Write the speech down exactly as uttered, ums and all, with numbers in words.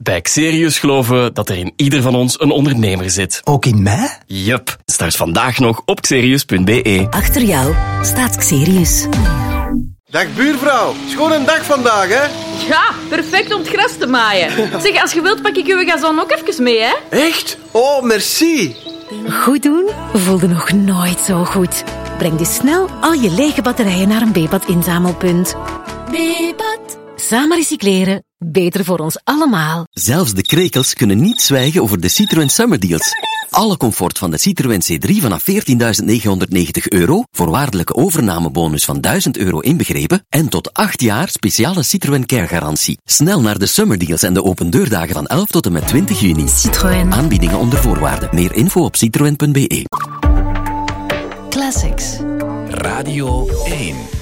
Bij Xerius geloven we dat er in ieder van ons een ondernemer zit. Ook in mij? Yup. Start vandaag nog op xerius punt be. Achter jou staat Xerius. Dag buurvrouw, schoon een dag vandaag, hè? Ja, perfect om het gras te maaien. Zeg, als je wilt pak ik uw gazon ook even mee, hè? Echt? Oh, merci. Goed doen voelde nog nooit zo goed. Breng dus snel al je lege batterijen naar een B-pad inzamelpunt. B-pad. Samen recycleren, beter voor ons allemaal. Zelfs de krekels kunnen niet zwijgen over de Citroën Summer Deals. Alle comfort van de Citroën C drie vanaf veertienduizend negenhonderdnegentig euro, voorwaardelijke overnamebonus van duizend euro inbegrepen en tot acht jaar speciale Citroën Care garantie. Snel naar de Summer Deals en de open deurdagen van elf tot en met twintig juni. Citroën. Aanbiedingen onder voorwaarden. Meer info op citroen punt be. Classics. Radio één.